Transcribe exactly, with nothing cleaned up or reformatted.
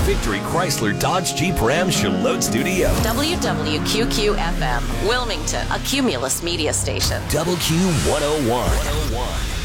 Victory Chrysler Dodge Jeep Ram Charlotte Studio. W W Q Q F M, Wilmington, a Cumulus media station. Double Q one oh one.